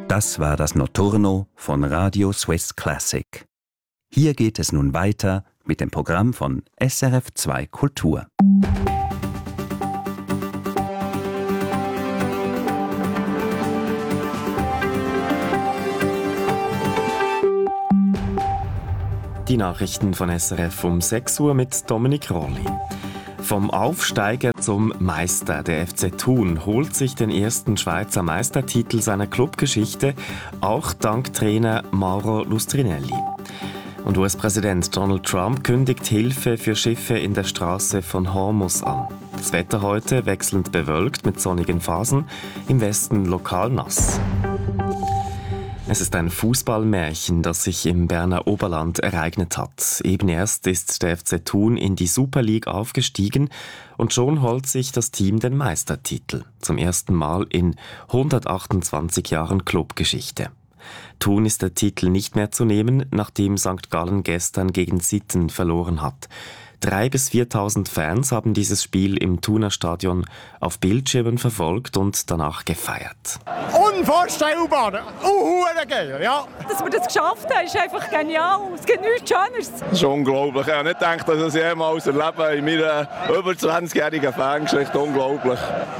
Das war das Notturno von Radio Swiss Classic. Hier geht es nun weiter mit dem Programm von SRF 2 Kultur. Die Nachrichten von SRF um 6 Uhr mit Dominik Rolli. Vom Aufsteiger zum Meister. Der FC Thun holt sich den ersten Schweizer Meistertitel seiner Clubgeschichte, auch dank Trainer Mauro Lustrinelli. Und US-Präsident Donald Trump kündigt Hilfe für Schiffe in der Straße von Hormuz an. Das Wetter heute wechselnd bewölkt mit sonnigen Phasen, im Westen lokal nass. Es ist ein Fußballmärchen, das sich im Berner Oberland ereignet hat. Eben erst ist der FC Thun in die Super League aufgestiegen und schon holt sich das Team den Meistertitel. Zum ersten Mal in 128 Jahren Clubgeschichte. Thun ist der Titel nicht mehr zu nehmen, nachdem St. Gallen gestern gegen Sitten verloren hat. 3.000 bis 4.000 Fans haben dieses Spiel im Thuner Stadion auf Bildschirmen verfolgt und danach gefeiert. Unvorstellbar! Geil, ja. Dass wir das geschafft haben, ist einfach genial. Es gibt nichts Schöneres. Das ist unglaublich. Ich habe nicht gedacht, dass ich es jemals erlebe in meiner über 20-jährigen Fangeschichte. Unglaublich.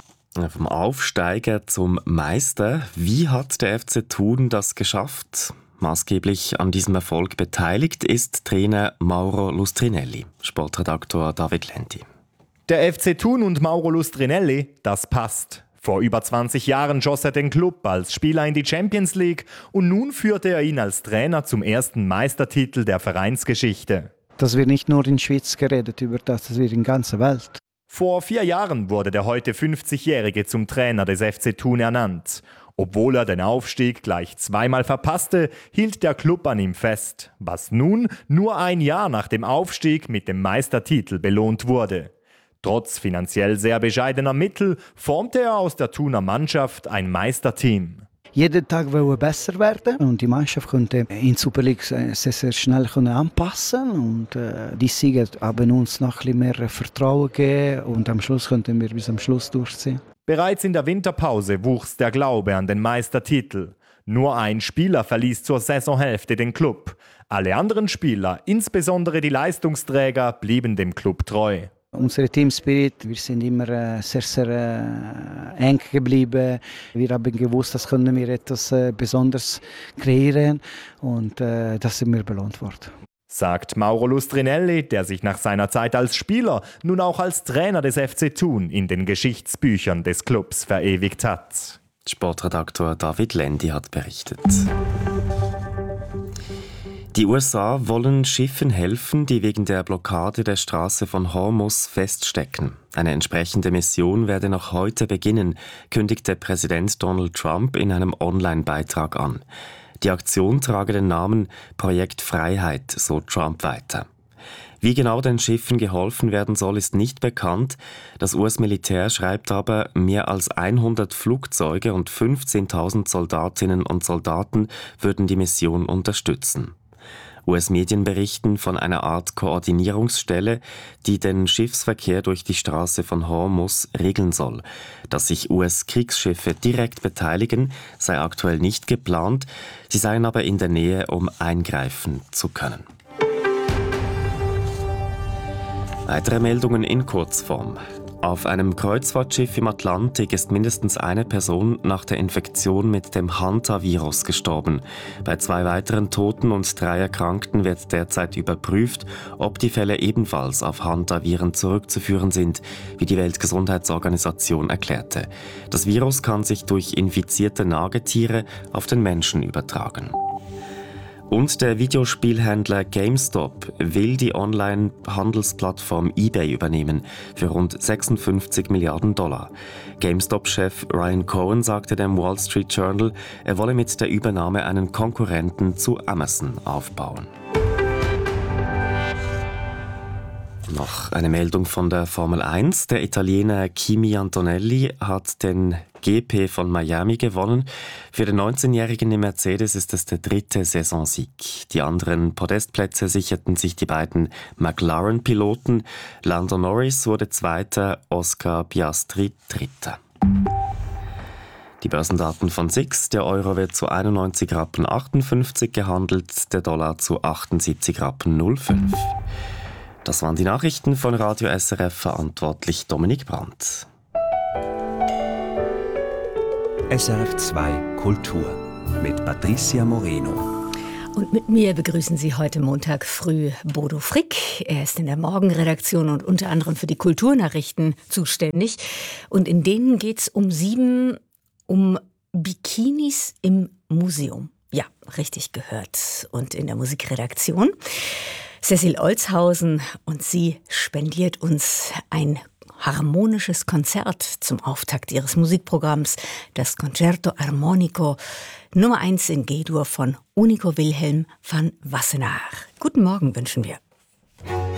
Vom Aufsteiger zum Meister. Wie hat der FC Thun das geschafft? Maßgeblich an diesem Erfolg beteiligt ist Trainer Mauro Lustrinelli, Sportredaktor David Lendi. Der FC Thun und Mauro Lustrinelli, das passt. Vor über 20 Jahren schoss er den Club als Spieler in die Champions League und nun führte er ihn als Trainer zum ersten Meistertitel der Vereinsgeschichte. Das wird nicht nur in der Schweiz geredet über das wird in der ganzen Welt. Vor 4 Jahren wurde der heute 50-Jährige zum Trainer des FC Thun ernannt. Obwohl er den Aufstieg gleich 2-mal verpasste, hielt der Club an ihm fest, was nun nur ein Jahr nach dem Aufstieg mit dem Meistertitel belohnt wurde. Trotz finanziell sehr bescheidener Mittel formte er aus der Thuner Mannschaft ein Meisterteam. Jeden Tag wollen wir besser werden und die Mannschaft konnte in der Super League sehr, sehr schnell anpassen und die Sieger haben uns noch ein bisschen mehr Vertrauen gegeben und am Schluss konnten wir bis am Schluss durchziehen. Bereits in der Winterpause wuchs der Glaube an den Meistertitel. Nur ein Spieler verließ zur Saisonhälfte den Club. Alle anderen Spieler, insbesondere die Leistungsträger, blieben dem Club treu. Unser Teamspirit, wir sind immer sehr, sehr eng geblieben. Wir haben gewusst, dass können wir etwas Besonderes kreieren und das sind wir belohnt worden. Sagt Mauro Lustrinelli, der sich nach seiner Zeit als Spieler nun auch als Trainer des FC Thun in den Geschichtsbüchern des Clubs verewigt hat. Sportredaktor David Lendi hat berichtet. Die USA wollen Schiffen helfen, die wegen der Blockade der Straße von Hormuz feststecken. Eine entsprechende Mission werde noch heute beginnen, kündigte Präsident Donald Trump in einem Online-Beitrag an. Die Aktion trage den Namen Projekt Freiheit, so Trump weiter. Wie genau den Schiffen geholfen werden soll, ist nicht bekannt. Das US-Militär schreibt aber, mehr als 100 Flugzeuge und 15.000 Soldatinnen und Soldaten würden die Mission unterstützen. US-Medien berichten von einer Art Koordinierungsstelle, die den Schiffsverkehr durch die Straße von Hormuz regeln soll. Dass sich US-Kriegsschiffe direkt beteiligen, sei aktuell nicht geplant. Sie seien aber in der Nähe, um eingreifen zu können. Weitere Meldungen in Kurzform. Auf einem Kreuzfahrtschiff im Atlantik ist mindestens eine Person nach der Infektion mit dem Hanta-Virus gestorben. Bei 2 weiteren Toten und 3 Erkrankten wird derzeit überprüft, ob die Fälle ebenfalls auf Hanta-Viren zurückzuführen sind, wie die Weltgesundheitsorganisation erklärte. Das Virus kann sich durch infizierte Nagetiere auf den Menschen übertragen. Und der Videospielhändler GameStop will die Online-Handelsplattform eBay übernehmen für rund 56 Milliarden $. GameStop-Chef Ryan Cohen sagte dem Wall Street Journal, er wolle mit der Übernahme einen Konkurrenten zu Amazon aufbauen. Noch eine Meldung von der Formel 1. Der Italiener Kimi Antonelli hat den GP von Miami gewonnen. Für den 19-jährigen im Mercedes ist es der 3. Saisonsieg. Die anderen Podestplätze sicherten sich die beiden McLaren-Piloten. Lando Norris wurde 2., Oscar Piastri 3. Die Börsendaten von SIX: der Euro wird zu 91,58 Rappen gehandelt, der Dollar zu 78,05 Rappen. Das waren die Nachrichten von Radio SRF, verantwortlich Dominik Brandt. SRF 2 Kultur mit Patricia Moreno. Und mit mir begrüßen Sie heute Montag früh Bodo Frick. Er ist in der Morgenredaktion und unter anderem für die Kulturnachrichten zuständig. Und in denen geht es um Bikinis im Museum. Ja, richtig gehört. Und in der Musikredaktion Cecil Olshausen, und sie spendiert uns ein harmonisches Konzert zum Auftakt ihres Musikprogramms, das Concerto Armonico Nummer 1 in G-Dur von Unico Wilhelm van Wassenaar. Guten Morgen wünschen wir.